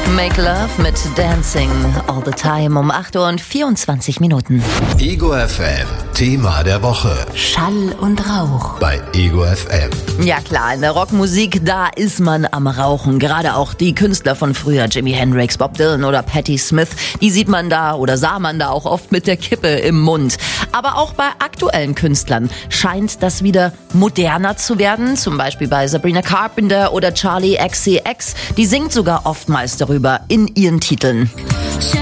Make Love mit Dancing All the Time um 8:24 Minuten. Ego FM, Thema der Woche. Schall und Rauch. Bei Ego FM. Ja klar, in der Rockmusik, da ist man am Rauchen. Gerade auch die Künstler von früher, Jimi Hendrix, Bob Dylan oder Patti Smith, die sieht man da oder sah man da auch oft mit der Kippe im Mund. Aber auch bei aktuellen Künstlern scheint das wieder moderner zu werden. Zum Beispiel bei Sabrina Carpenter oder Charli XCX. Die singt sogar oftmals darüber in ihren Titeln.